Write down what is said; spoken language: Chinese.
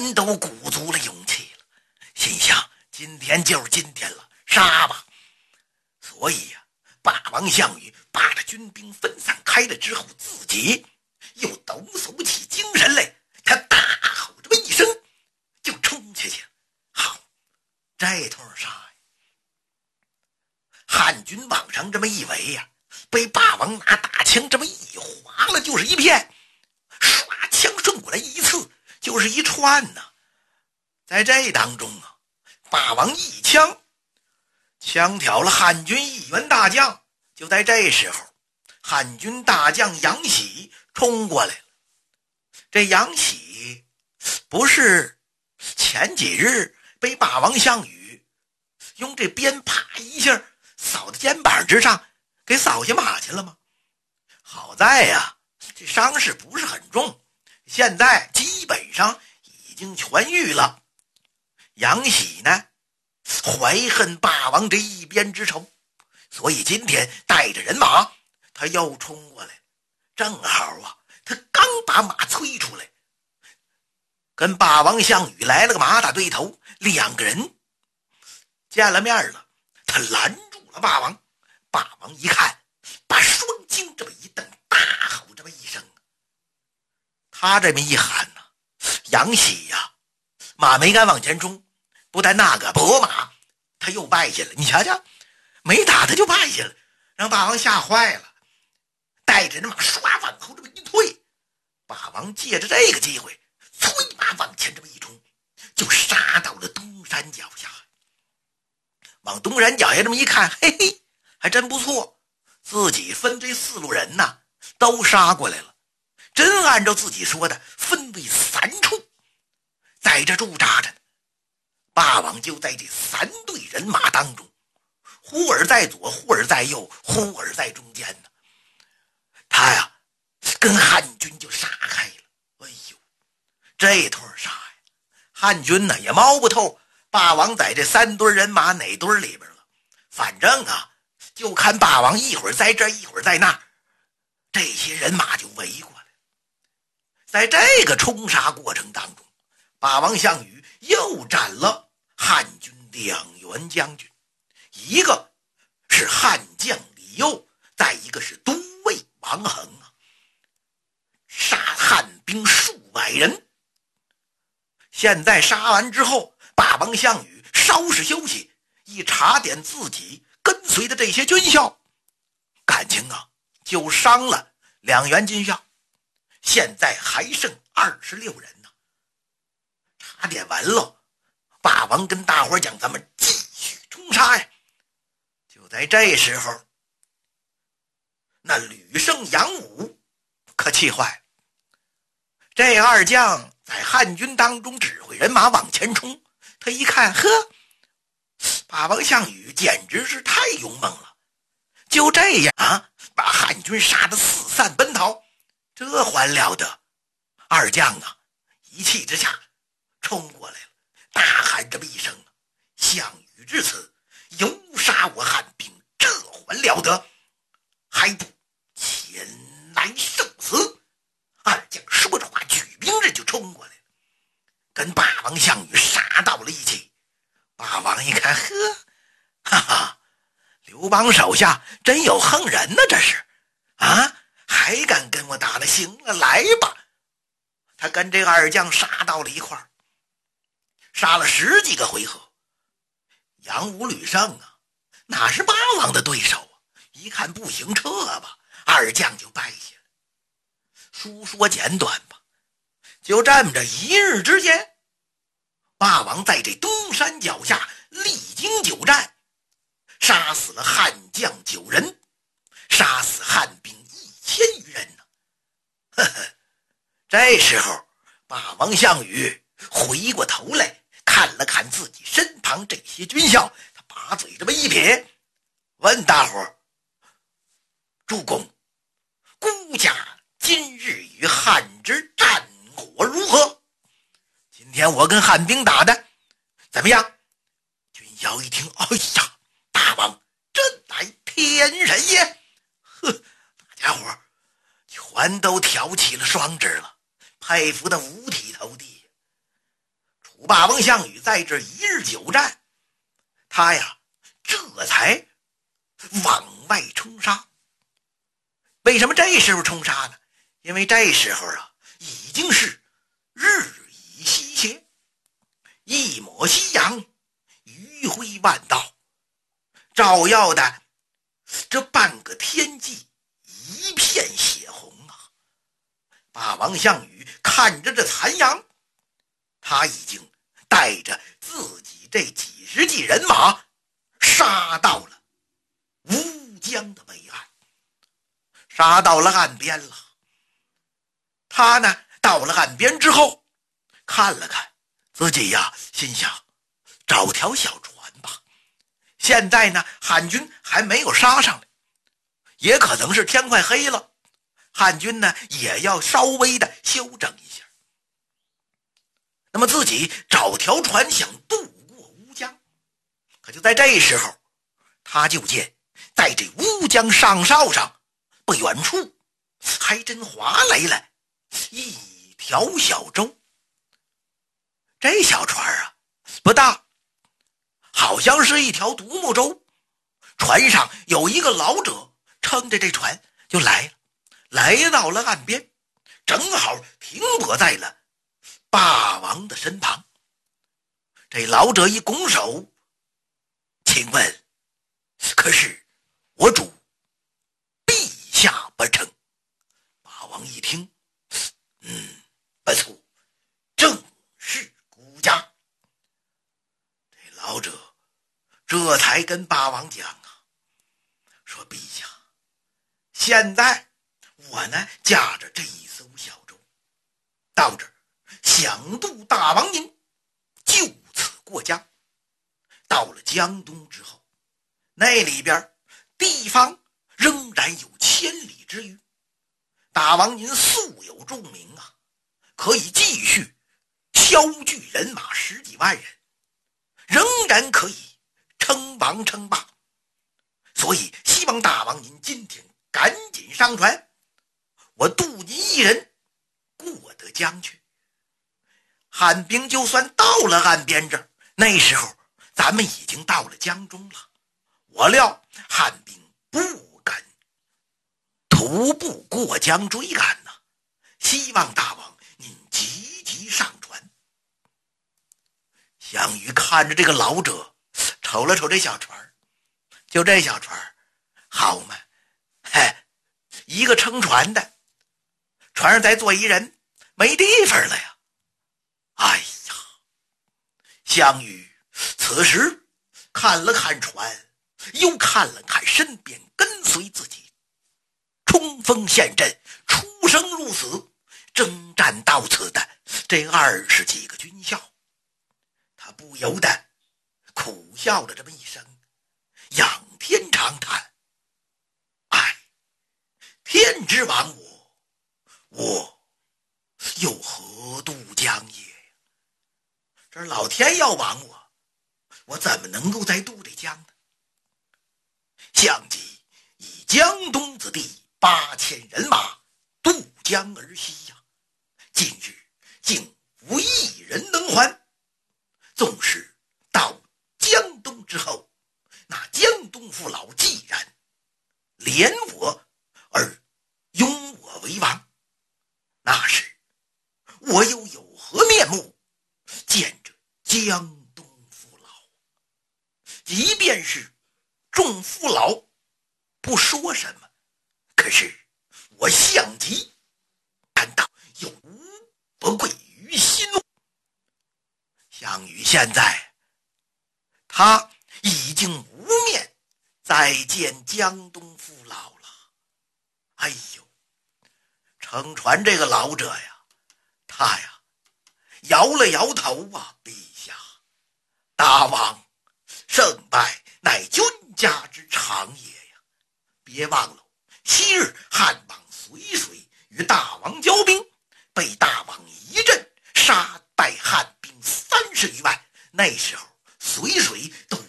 全都鼓足了勇气了，心想今天就是今天了，杀吧。所以呀，霸王项羽把这军兵分散开了之后，自己又抖擞起精神来，他大吼这么一声就冲下去了。好，这通杀呀！汉军往上这么一围呀，被霸王拿大枪这么一划了就是一片，刷枪顺过来一次就是一串呢。在这当中啊，霸王一枪枪挑了汉军一员大将。就在这时候，汉军大将杨喜冲过来了。这杨喜不是前几日被霸王项羽用这鞭啪一下扫到肩膀之上给扫下马去了吗？好在呀，这伤势不是很重，现在基本上已经痊愈了。杨喜呢，怀恨霸王这一鞭之仇，所以今天带着人马他又冲过来，正好啊，他刚把马催出来，跟霸王项羽来了个马打对头，两个人见了面了，他拦住了霸王。霸王一看，把双睛这么一瞪，大吼这么一声。他这么一喊呢，杨喜呀，马没敢往前冲，不但那个拨马他又败下了。你瞧瞧，没打他就败下了，让霸王吓坏了，带着这马唰往后这么一退。霸王借着这个机会催马往前这么一冲，就杀到了东山脚下。往东山脚下这么一看，嘿嘿，还真不错，自己分这4路人呐都杀过来了，真按照自己说的分为3处，在这驻扎着呢。霸王就在这3队人马当中，忽而在左，忽而在右，忽而在中间呢。他呀跟汉军就杀开了。哎呦，这通杀呀，汉军呢也摸不透霸王在这3堆人马哪堆里边了。反正啊，就看霸王一会儿在这一会儿在那，这些人马就围过来。在这个冲杀过程当中，霸王项羽又斩了汉军2员将军，一个是汉将李佑，再一个是都尉王衡啊，杀汉兵数百人。现在杀完之后，霸王项羽稍事休息，一查点自己跟随的这些军校，感情啊就伤了2员军校，现在还剩26人呢。查点完了，霸王跟大伙讲，咱们继续冲杀呀。就在这时候，那吕胜、杨武可气坏了。这2将在汉军当中指挥人马往前冲，他一看，呵，霸王项羽简直是太勇猛了，就这样把汉军杀得四散奔逃，这还了得。2将啊一气之下冲过来了，大喊这么一声，项羽至此犹杀我汉兵，这还了得，还不前来受死。2将说着话，举兵刃就冲过来了，跟霸王项羽杀到了一起。霸王一看，呵，哈哈，刘邦手下真有横人呢，这是啊，还敢跟我打了？行了，来吧。他跟这2将杀到了一块儿，杀了10几个回合。杨武、吕胜啊，哪是霸王的对手啊？一看不行，撤吧，2将就败下了。书说简短吧，就这么着一日之间，霸王在这东山脚下历经久战，杀死了汉将9人，杀死汉兵1000余人呢。呵呵，这时候霸王项羽回过头来看了看自己身旁这些军校，他把嘴这么一撇，问大伙儿：主公，孤家今日与汉之战果如何？今天我跟汉兵打的怎么样？军校一听，哎呀，大王真乃天人也！呵，大家伙全都挑起了双指了，佩服的五体投地。 霸王项羽在这一日久战，他呀这才往外冲杀。为什么这时候冲杀呢？因为这时候啊已经是日已西斜，一抹夕阳，余晖万道，照耀的这半个天际一片血红啊！霸王项羽看着这残阳，他已经带着自己这几十骑人马杀到了乌江的北岸，杀到了岸边了。他呢到了岸边之后，看了看自己呀，心想找条小船吧。现在呢汉军还没有杀上来，也可能是天快黑了，汉军呢也要稍微的休整一下。那么自己找条船想渡过乌江。可就在这时候，他就见在这乌江上梢上不远处还真划来了一条小舟。这小船啊不大，好像是一条独木舟，船上有一个老者撑着这船就来了，来到了岸边，正好停泊在了霸王的身旁。这老者一拱手，请问可是我主陛下不成？霸王一听，不错，正是孤家。这老者这才跟霸王讲啊，说陛下，现在我呢驾着这一艘小舟到这儿，想渡大王您，就此过江。到了江东之后，那里边地方仍然有千里之余，大王您素有重名啊，可以继续敲聚人马10几万人，仍然可以称王称霸。所以希望大王您今天赶紧上船，我渡您一人过得江去。汉兵就算到了岸边这儿，那时候咱们已经到了江中了，我料汉兵不敢徒步过江追赶呐，希望大王您急急上船。项羽看着这个老者，瞅了瞅这小船，就这小船好嘛，一个撑船的，船上再坐一人，没地方了呀。哎呀，项羽此时看了看船，又看了看身边跟随自己冲锋陷阵、出生入死、征战到此的这20几个军校，他不由得苦笑了这么一声，仰天长叹：哎，天之亡我又何渡江也？这老天要亡我怎么能够再渡这江呢？项籍以江东子弟8000人马渡江而西呀，今日竟无一人能还。纵使到江东之后，那江东父老既然怜我而拥我为王，那时我又有何面目见着江东父老？即便是众父老不说什么，可是我项籍难道有无不贵于心？项羽现在他已经无面再见江东父老了。哎呦，撑船这个老者呀，他呀摇了摇头啊，陛下，大王胜败乃君家之常也呀，别忘了昔日汉王随水与大王交兵，被大王一阵杀败汉兵30余万，那时候随水都